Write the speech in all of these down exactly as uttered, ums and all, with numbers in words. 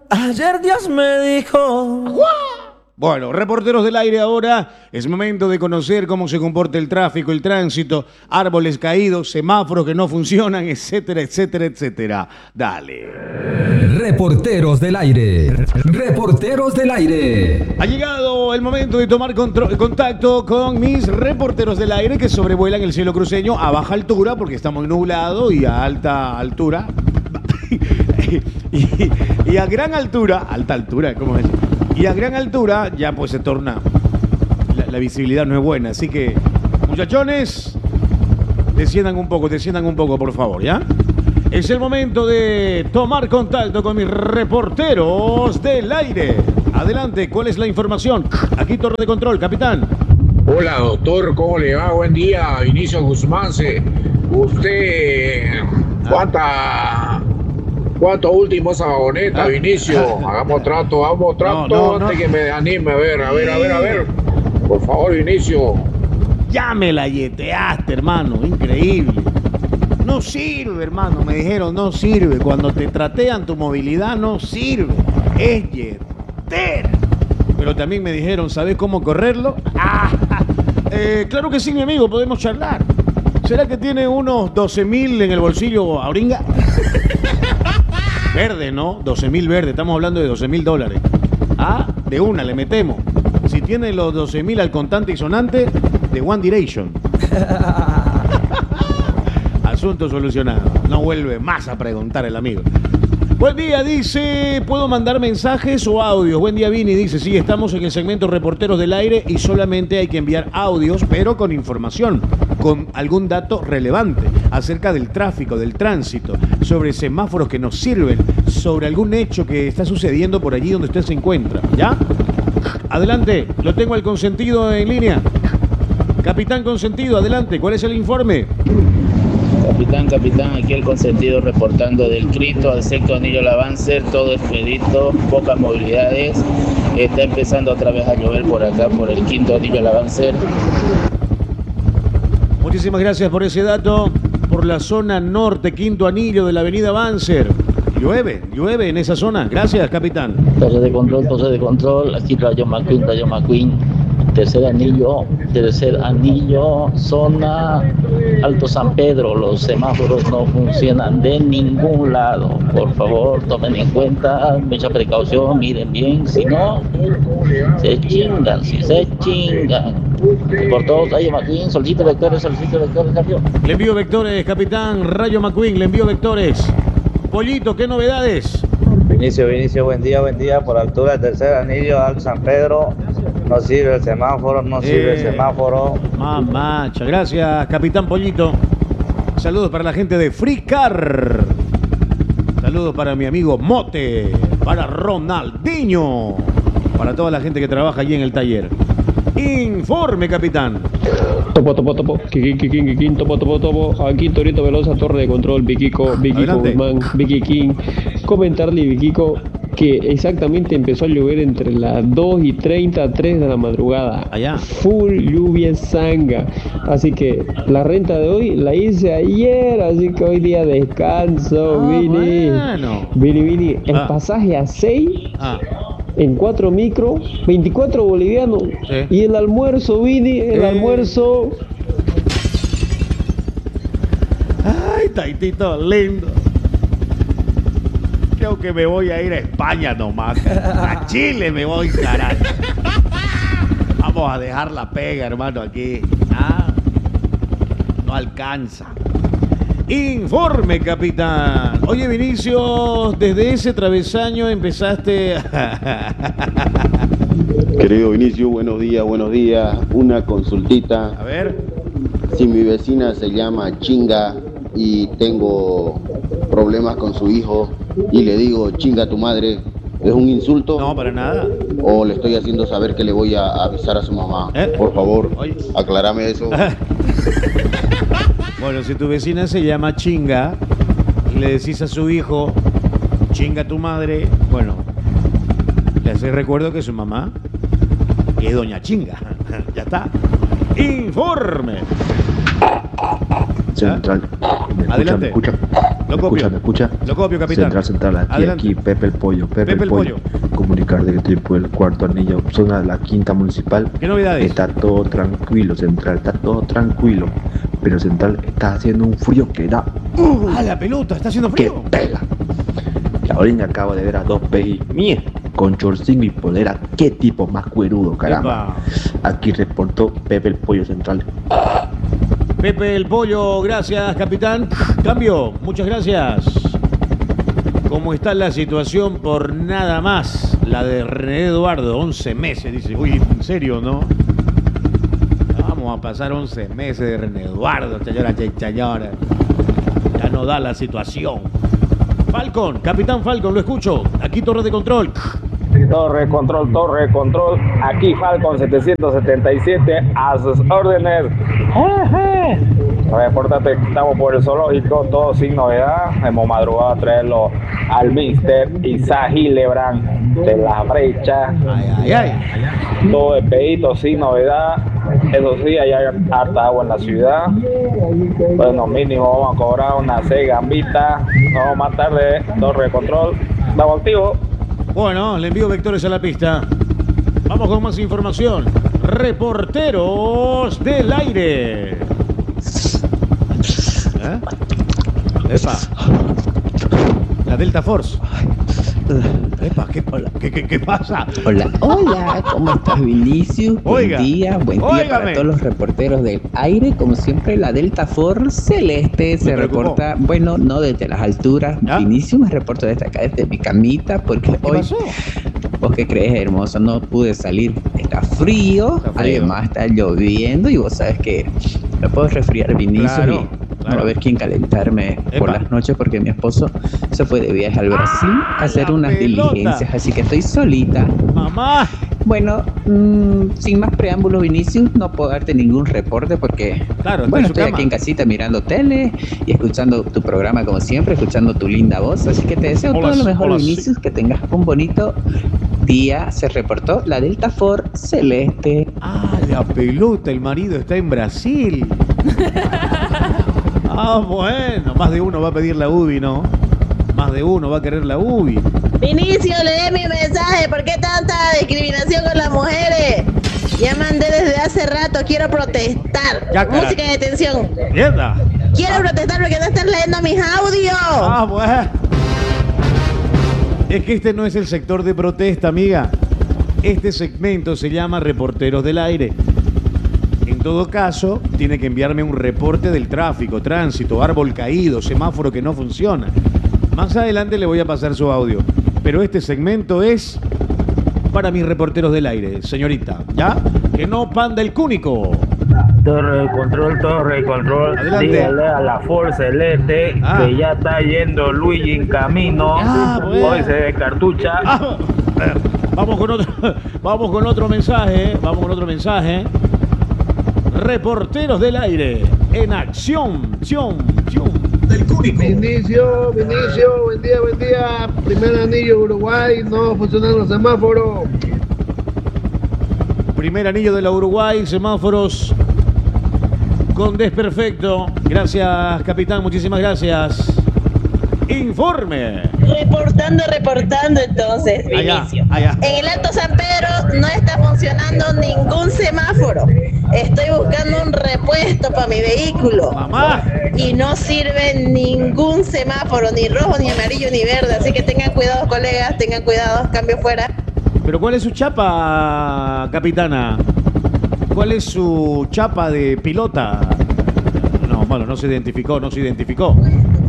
Ayer Dios me dijo. Bueno, reporteros del aire ahora, es momento de conocer cómo se comporta el tráfico, el tránsito, árboles caídos, semáforos que no funcionan, etcétera, etcétera, etcétera. Dale. Reporteros del aire. Reporteros del aire. Ha llegado el momento de tomar contro- contacto con mis reporteros del aire que sobrevuelan el cielo cruceño a baja altura porque está muy nublado y a alta altura. y, y a gran altura, alta altura, ¿cómo es? Y a gran altura ya pues se torna, la, la visibilidad no es buena, así que muchachones, desciendan un poco, desciendan un poco por favor, ¿ya? Es el momento de tomar contacto con mis reporteros del aire. Adelante, ¿cuál es la información? Aquí Torre de Control, capitán. Hola doctor, ¿cómo le va? Buen día, Vinicio Guzmán. Usted, ¿cuánta... ¿Cuánto último esa vagoneta, Ah. Vinicio? Hagamos trato, hagamos trato No, no, no. antes que me anime. A ver, a ver, a ver, a ver. Por favor, Vinicio. Ya me la yeteaste, hermano, increíble. No sirve, hermano, me dijeron, no sirve. Cuando te tratean tu movilidad, no sirve. Es yetera. Pero también me dijeron, ¿sabes cómo correrlo? Ah, eh, claro que sí, mi amigo, podemos charlar. ¿Será que tiene unos doce mil en el bolsillo, Auringa? Verde, ¿no? doce mil verde, estamos hablando de doce mil dólares. Ah, de una le metemos. Si tiene los doce mil al contante y sonante, de One Direction. Asunto solucionado. No vuelve más a preguntar el amigo. Buen día, dice, ¿puedo mandar mensajes o audios? Buen día, Vini, dice, sí, estamos en el segmento Reporteros del Aire y solamente hay que enviar audios, pero con información, con algún dato relevante acerca del tráfico, del tránsito, sobre semáforos que nos sirven, sobre algún hecho que está sucediendo por allí donde usted se encuentra, ¿ya? Adelante, lo tengo al consentido en línea. Capitán Consentido, adelante, ¿cuál es el informe? Capitán, capitán, aquí el consentido reportando del Cristo al sexto anillo Lavancer, todo expedito, pocas movilidades, está empezando otra vez a llover por acá, por el quinto anillo Lavancer. Muchísimas gracias por ese dato, por la zona norte, quinto anillo de la avenida Banzer. Llueve, llueve en esa zona. Gracias, capitán. Torre de control, torre de control, aquí Rayo McQueen, Rayo McQueen, tercer anillo, tercer anillo, zona Alto San Pedro, los semáforos no funcionan de ningún lado, por favor tomen en cuenta, mucha precaución, miren bien, si no, se chingan, si se chingan, por todos, Rayo McQueen, solicito vectores, solicito vectores, cambio. Le envío vectores, capitán Rayo McQueen, le envío vectores. Pollito, ¿qué novedades? Vinicio, Vinicio, buen día, buen día. Por altura del tercer anillo, Alto San Pedro. No sirve el semáforo, no sirve el Eh, semáforo. Mamacha, gracias, capitán Pollito. Saludos para la gente de Fricar. Saludos para mi amigo Mote, para Ronaldinho, para toda la gente que trabaja allí en el taller. Informe, capitán. Topo, topo, topo, Kiki, Kiki, Kiki, topo, topo, topo, aquí Torito Velosa, Torre de Control, Vikiko, Vikiko Adelante. Guzmán, Vicky King. Comentarle, Vikiko, que exactamente empezó a llover entre las dos y treinta, tres de la madrugada. Allá. Full lluvia zanga. Así que la renta de hoy la hice ayer, así que hoy día descanso, Ah, Vini. bueno. Vini, Vini, el Ah. pasaje a seis. Ah, En cuatro micro, veinticuatro bolivianos. Sí. Y el almuerzo, Vini, el Eh. almuerzo. ay, Taitito lindo. Creo que me voy a ir a España nomás. A Chile me voy, carajo. Vamos a dejar la pega, hermano, aquí. Ah, no alcanza. Informe, capitán. Oye, Vinicius, desde ese travesaño empezaste... Querido Vinicio, buenos días, buenos días. Una consultita. A ver. Si mi vecina se llama Chinga y tengo problemas con su hijo y le digo chinga tu madre, ¿es un insulto? No, para nada. ¿O le estoy haciendo saber que le voy a avisar a su mamá? ¿Eh? Por favor, Oye. aclárame eso. Bueno, si tu vecina se llama Chinga y le decís a su hijo chinga tu madre, bueno, le haces recuerdo que su mamá es doña Chinga. Ya está. Informe. Central. ¿Me escucha? Adelante. ¿Me escucha? Lo copio. escucha, me escucha. Lo copio, capitán. Central, central, aquí, Adelante. aquí, Pepe el Pollo, Pepe, Pepe el Pollo. Comunicar de que estoy por el cuarto anillo, zona de la quinta municipal. ¿Qué novedades? Está todo tranquilo, Central, está todo tranquilo. Pero Central está haciendo un frío que da. Uh, ah, la pelota, está haciendo ¡Qué frío. pela! Y ahorita acabo de ver a dos pejis mías con chorcín y polera. ¡Qué tipo más cuerudo, caramba! Epa. Aquí reportó Pepe el Pollo Central. Pepe el Pollo, gracias, capitán. Cambio, muchas gracias. ¿Cómo está la situación por nada más? La de René Eduardo, once meses, dice. Uy, en serio, ¿no? Vamos a pasar once meses de René Eduardo, chayora, chayora. Ya no da la situación. Falcon, capitán Falcon, lo escucho. Aquí torre de control. Torre control, torre control. Aquí Falcon setecientos setenta y siete a sus órdenes. Repórtate, estamos por el zoológico, todo sin novedad. Hemos madrugado a traerlo al mister Isaac Hildebrand de la brecha. Ay, ay, ay. Todo despedito, sin novedad. Eso sí, hay harta agua en la ciudad. Bueno, mínimo vamos a cobrar una seis gambitas. No vamos más tarde, torre de control. Estamos activos. Bueno, le envío vectores a la pista. Vamos con más información. Reporteros del aire. ¿Eh? Epa. La Delta Force. Epa, ¿qué, qué, qué, qué pasa? Hola, hola, ¿cómo estás, Vinicius? Oiga, buen día, buen día óigame. para todos los reporteros del aire. Como siempre, la Delta Force Celeste se preocupó. reporta, bueno, no desde las alturas. ¿Ah? Vinicius, me reporto desde acá, desde mi camita, porque ¿Qué hoy, pasó? vos qué crees, hermoso, no pude salir. Está frío, Está frío. además está lloviendo y vos sabes que me puedo resfriar, Vinicius, Claro, y claro. no va a haber quien calentarme por Epa. las noches porque mi esposo se fue de viaje al Brasil ¡Ah, a hacer la unas pelota! diligencias, así que estoy solita. Mamá. Bueno, mmm, sin más preámbulos, Vinicius, no puedo darte ningún reporte porque, Claro, está en bueno, su estoy cama. aquí en casita mirando tele y escuchando tu programa como siempre, escuchando tu linda voz, así que te deseo Hola, todo lo mejor, hola, Vinicius, que tengas un bonito día. Se reportó la Delta Force Celeste. Ah, la pelota, el marido está en Brasil. Ah, bueno, más de uno va a pedir la U B I, ¿no? Más de uno va a querer la U B I. Vinicio, lee mi mensaje. ¿Por qué tanta discriminación con las mujeres? Ya mandé desde hace rato. Quiero protestar. Ya, caray. Música de tensión. ¡Mierda! Quiero protestar porque no están leyendo mis audios. Ah, bueno. Es que este no es el sector de protesta, amiga. Este segmento se llama Reporteros del Aire. En todo caso, tiene que enviarme un reporte del tráfico, tránsito, árbol caído, semáforo que no funciona. Más adelante le voy a pasar su audio. Pero este segmento es para mis reporteros del aire, señorita. ¿Ya? Que no panda el cúnico. Torre de control, torre de control. Adelante. Dígale a la Force Celeste Ah. que ya está yendo Luigi en camino. Ah, bueno. Hoy se descartucha. Ah, vamos con otro, vamos con otro mensaje. ¿eh? Vamos con otro mensaje. Reporteros del aire en acción, acción, acción del cúnico. Vinicio, Vinicio, buen día, buen día. Primer anillo Uruguay, no funcionan los semáforos. Primer anillo de la Uruguay, semáforos con desperfecto. Gracias, capitán, muchísimas gracias. Informe. Reportando, reportando entonces, Allá, Vinicio. allá. En el Alto San Pedro no está funcionando ningún semáforo. Estoy buscando un repuesto para mi vehículo. Mamá. Y no sirve ningún semáforo, ni rojo, ni amarillo, ni verde. Así que tengan cuidado, colegas, tengan cuidado, cambio fuera. Pero ¿cuál es su chapa, capitana? ¿Cuál es su chapa de pilota? No, bueno, no se identificó, no se identificó.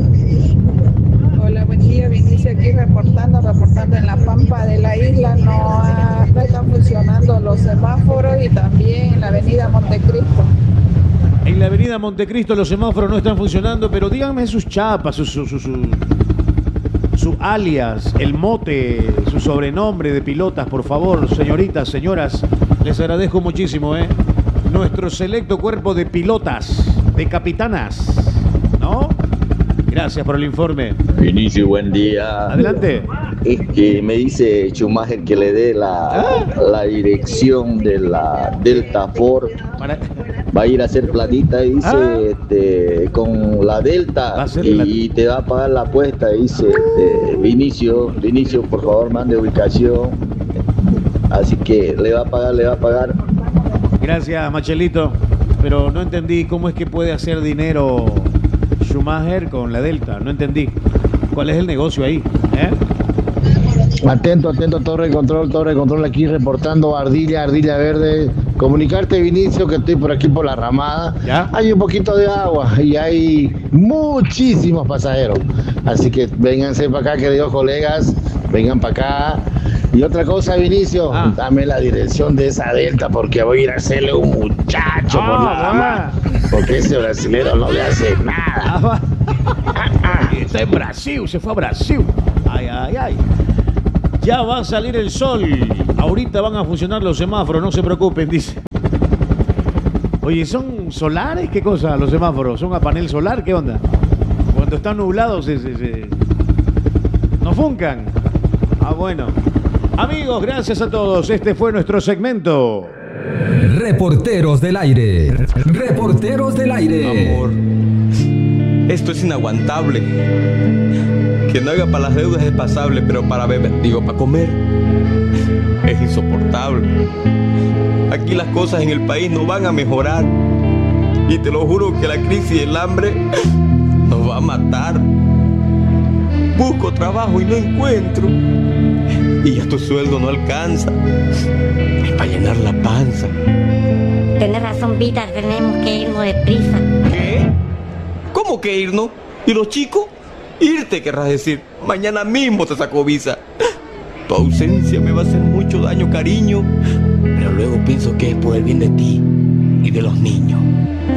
Hola, buen día, Vinicio aquí reportando, reportando en la pampa de la isla, no, ha- no están funcionando los semáforos y también en la avenida Montecristo. En la avenida Montecristo los semáforos no están funcionando, pero díganme sus chapas, su, su, su, su, su alias, el mote, su sobrenombre de pilotas, por favor, señoritas, señoras, les agradezco muchísimo, ¿eh? Nuestro selecto cuerpo de pilotas, de capitanas, ¿no? Gracias por el informe. Vinicio, buen día. Adelante. Es que me dice Schumacher que le dé la, la dirección de la Delta Ford. Para- va a ir a hacer platita, dice, Ah. este, con la Delta Va a hacer y, la- y te va a pagar la apuesta, dice, este, Vinicio, Vinicio, por favor, mande ubicación. Así que le va a pagar, le va a pagar. Gracias, Machelito. Pero no entendí cómo es que puede hacer dinero Schumacher con la Delta. No entendí. ¿Cuál es el negocio ahí? ¿Eh? Atento, atento, Torre de Control, Torre de Control aquí reportando Ardilla, Ardilla Verde. Comunicarte, Vinicio, que estoy por aquí por la ramada. ¿Ya? Hay un poquito de agua y hay muchísimos pasajeros. Así que vénganse para acá, queridos colegas. Vengan para acá. Y otra cosa, Vinicio, Ah. dame la dirección de esa Delta porque voy a ir a hacerle un muchacho por la Ah, dama. Porque ese brasilero no le hace nada. Ah, va. Está en Brasil, se fue a Brasil. Ay, ay, ay. Ya va a salir el sol. Ahorita van a funcionar los semáforos, no se preocupen, dice. Oye, ¿son solares? ¿Qué cosa los semáforos? ¿Son a panel solar? ¿Qué onda? Cuando están nublados se, se, se- no funcan. Ah, bueno. Amigos, gracias a todos. Este fue nuestro segmento. Reporteros del aire. Reporteros del aire. Amor, esto es inaguantable. Que no haga para las deudas es pasable, pero para beber, digo, para comer, es insoportable. Aquí las cosas en el país no van a mejorar. Y te lo juro que la crisis y el hambre nos va a matar. Busco trabajo y no encuentro. Y ya tu sueldo no alcanza. Es para llenar la panza. Tenés razón, Vita, tenemos que irnos deprisa. ¿Qué? ¿Cómo que irnos? ¿Y los chicos? Irte, querrás decir. Mañana mismo te saco visa. Tu ausencia me va a hacer mucho daño, cariño. Pero luego pienso que es por el bien de ti y de los niños.